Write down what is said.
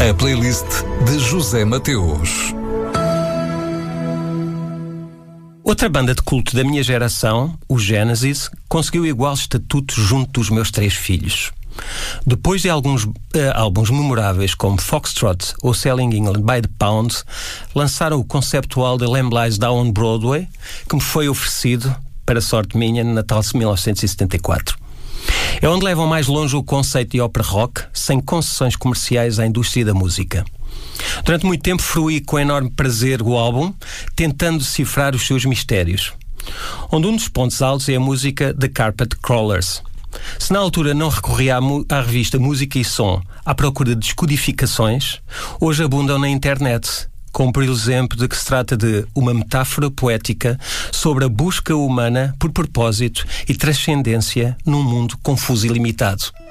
A playlist de José Mateus. Outra banda de culto da minha geração, o Genesis, conseguiu igual estatuto junto dos meus 3 filhos. Depois de alguns álbuns memoráveis como Foxtrot ou Selling England by the Pound, lançaram o conceptual The Lamb Lies Down on Broadway, que me foi oferecido, para sorte minha, no Natal de 1974. É onde levam mais longe o conceito de ópera rock, sem concessões comerciais à indústria da música. Durante muito tempo fruí com enorme prazer o álbum, tentando decifrar os seus mistérios. Onde um dos pontos altos é a música The Carpet Crawlers. Se na altura não recorria à revista Música e Som à procura de descodificações, hoje abundam na internet, como por exemplo de que se trata de uma metáfora poética sobre a busca humana por propósito e transcendência num mundo confuso e limitado.